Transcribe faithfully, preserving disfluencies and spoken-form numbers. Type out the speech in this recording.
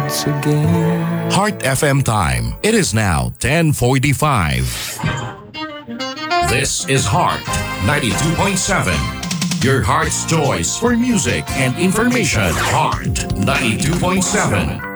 once again. Heart F M time. It is now ten forty-five. This is Heart ninety-two point seven. Your heart's choice for music and information. Heart ninety-two point seven.